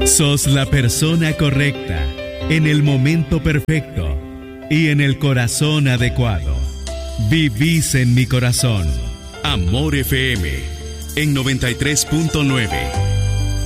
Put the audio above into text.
Sos la persona correcta, en el momento perfecto y en el corazón adecuado. Vivís en mi corazón. Amor FM en 93.9.